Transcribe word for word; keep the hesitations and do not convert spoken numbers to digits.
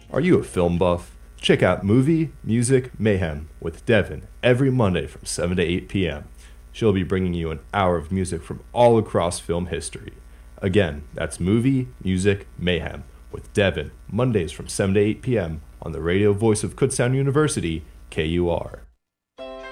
Are you a film buff? Check out Movie, Music, Mayhem with Devin every Monday from seven to eight p.m. She'll be bringing you an hour of music from all across film history. Again, that's Movie, Music, Mayhem with Devin, Mondays from seven to eight p.m. on the radio voice of Kutztown University, K U R.